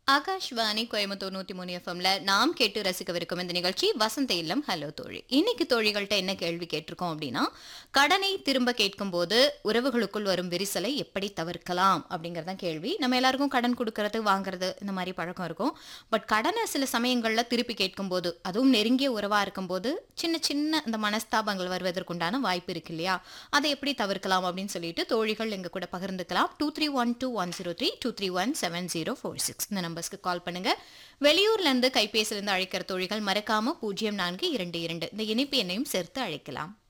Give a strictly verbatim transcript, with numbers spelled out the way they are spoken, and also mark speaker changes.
Speaker 1: ஆகாஷ்வாணி கோயம்புத்தூர் நூத்தி மூணு எஃப்எம்ல நாம் கேட்டு ரசிக்கவிருக்கும் இந்த நிகழ்ச்சி வசந்த இல்லம் ஹலோ தோழி. இன்னைக்கு தோழிகள்கிட்ட என்ன கேள்வி கேட்டிருக்கோம் அப்படின்னா, கடனை திரும்ப கேட்கும் போது உறவுகளுக்குள் வரும் விரிசலை எப்படி தவிர்க்கலாம் அப்படிங்கறத கேள்வி. நம்ம எல்லாருக்கும் கடன் கொடுக்கறது வாங்குறது இந்த மாதிரி பழக்கம் இருக்கும். பட் கடனை சில சமயங்கள்ல திருப்பி கேட்கும் போது, அதுவும் நெருங்கிய உறவா இருக்கும் போது சின்ன சின்ன இந்த மனஸ்தாபங்கள் வருவதற்குண்டான வாய்ப்பு இருக்கு இல்லையா? அதை எப்படி தவிர்க்கலாம் அப்படின்னு சொல்லிட்டு தோழிகள் எங்க கூட பகிர்ந்துக்கலாம். Two three one two one zero three two three one seven zero four six இந்த நம்பர்ஸ்க்கு கால் பண்ணுங்க. வெளியூர்ல இருந்து கைபேசியிலிருந்து அழைக்கிற தோழிகள் மறக்காம பூஜ்ஜியம் நான்கு இரண்டு இரண்டு இந்த இணைப்பு எண்ணையும் சேர்த்து அழைக்கலாம்.